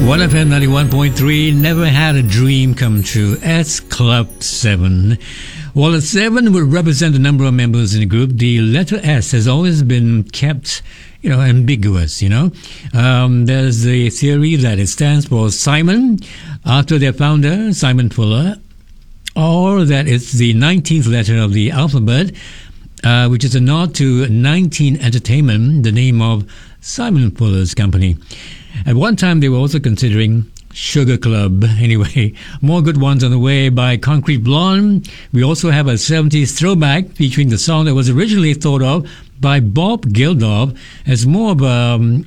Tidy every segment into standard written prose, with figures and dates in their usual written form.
1FM 91.3, never had a dream come true. S Club 7. While the 7 would represent the number of members in the group, the letter S has always been kept, ambiguous, There's the theory that it stands for Simon, after their founder, Simon Fuller, or that it's the 19th letter of the alphabet, which is a nod to 19 Entertainment, the name of Simon Fuller's company. At one time, they were also considering Sugar Club. Anyway, more good ones on the way by Concrete Blonde. We also have a 70s throwback featuring the song that was originally thought of by Bob Geldof as more of a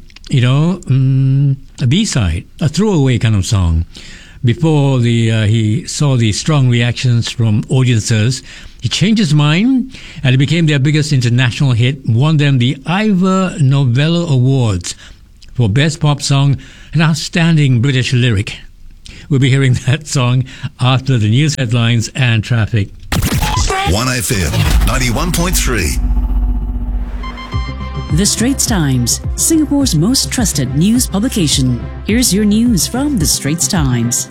B-side, a throwaway kind of song. Before he saw the strong reactions from audiences, he changed his mind and it became their biggest international hit, won them the Ivor Novello Awards for Best Pop Song and Outstanding British Lyric. We'll be hearing that song after the news headlines and traffic. 1FM 91.3. The Straits Times, Singapore's most trusted news publication. Here's your news from The Straits Times.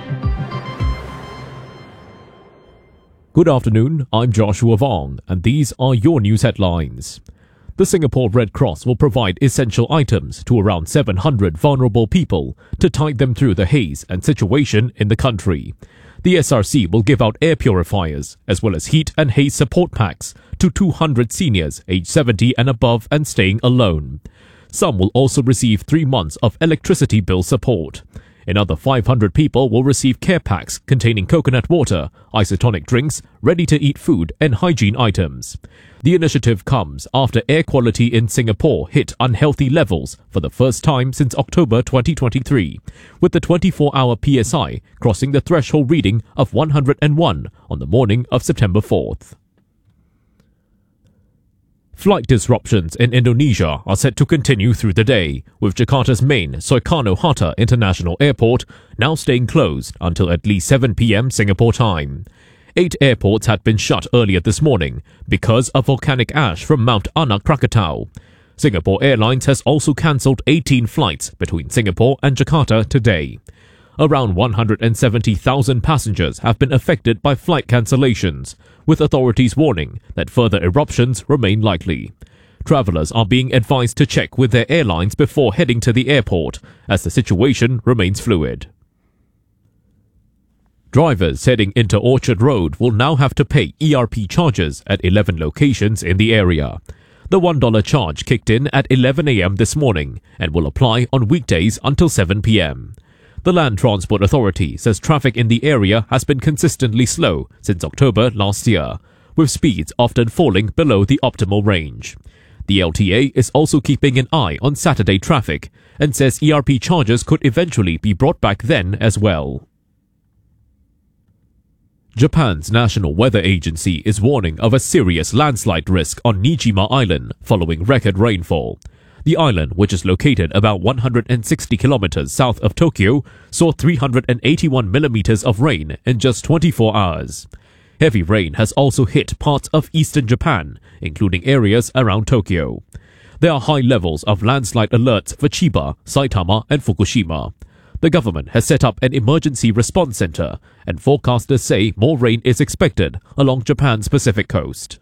Good afternoon, I'm Joshua Vong, and these are your news headlines. The Singapore Red Cross will provide essential items to around 700 vulnerable people to tide them through the haze and situation in the country. The SRC will give out air purifiers as well as heat and haze support packs to 200 seniors aged 70 and above and staying alone. Some will also receive 3 months of electricity bill support. Another 500 people will receive care packs containing coconut water, isotonic drinks, ready-to-eat food and hygiene items. The initiative comes after air quality in Singapore hit unhealthy levels for the first time since October 2023, with the 24-hour PSI crossing the threshold reading of 101 on the morning of September 4th. Flight disruptions in Indonesia are set to continue through the day, with Jakarta's main Soekarno-Hatta International Airport now staying closed until at least 7 p.m. Singapore time. 8 airports had been shut earlier this morning because of volcanic ash from Mount Anak Krakatau. Singapore Airlines has also cancelled 18 flights between Singapore and Jakarta today. Around 170,000 passengers have been affected by flight cancellations, with authorities warning that further eruptions remain likely. Travellers are being advised to check with their airlines before heading to the airport, as the situation remains fluid. Drivers heading into Orchard Road will now have to pay ERP charges at 11 locations in the area. The $1 charge kicked in at 11 a.m. this morning and will apply on weekdays until 7 p.m. The Land Transport Authority says traffic in the area has been consistently slow since October last year, with speeds often falling below the optimal range. The LTA is also keeping an eye on Saturday traffic and says ERP charges could eventually be brought back then as well. Japan's National Weather Agency is warning of a serious landslide risk on Niijima Island following record rainfall. The island, which is located about 160 kilometers south of Tokyo, saw 381 millimeters of rain in just 24 hours. Heavy rain has also hit parts of eastern Japan, including areas around Tokyo. There are high levels of landslide alerts for Chiba, Saitama and Fukushima. The government has set up an emergency response center, and forecasters say more rain is expected along Japan's Pacific coast.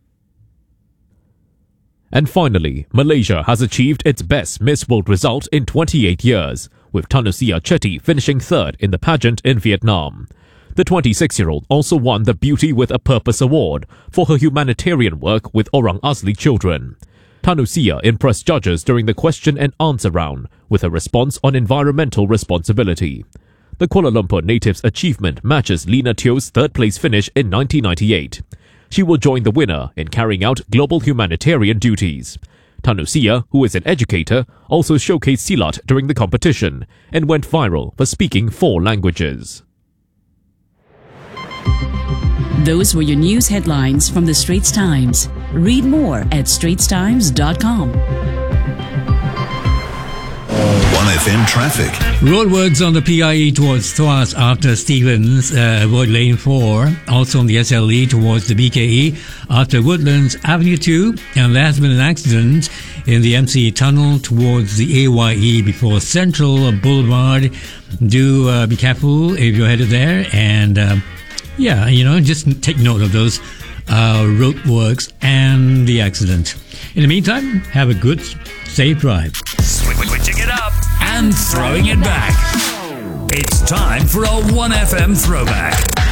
And finally, Malaysia has achieved its best Miss World result in 28 years, with Tanusia Chetty finishing third in the pageant in Vietnam. The 26-year-old also won the Beauty with a Purpose Award for her humanitarian work with Orang Asli children. Tanusia impressed judges during the question and answer round with her response on environmental responsibility. The Kuala Lumpur native's achievement matches Lena Teo's third-place finish in 1998. She will join the winner in carrying out global humanitarian duties. Tanusia, who is an educator, also showcased Silat during the competition and went viral for speaking 4 languages. Those were your news headlines from The Straits Times. Read more at straitstimes.com. 1FM traffic. Roadworks on the PIE towards Tuas after Stevens, avoid lane 4. Also on the SLE towards the BKE after Woodlands Avenue 2. And there has been an accident in the MCE tunnel towards the AYE before Central Boulevard. Do be careful if you're headed there, and just take note of those road works and the accident. In the meantime, have a good, safe drive. Switching it up and throwing it back. It's time for a 1FM throwback.